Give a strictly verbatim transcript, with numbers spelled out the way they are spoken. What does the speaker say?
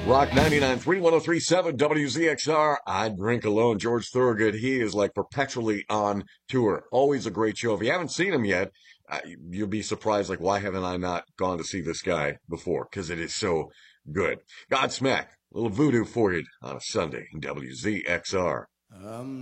Rock ninety-nine point three, one oh three point seven W Z X R. I Drink Alone. George Thorogood, he is like perpetually on tour. Always a great show. If you haven't seen him yet, uh, you'll be surprised, like, why haven't I not gone to see this guy before? Because it is so good. Godsmack, a little voodoo for you on a Sunday in W Z X R. Um.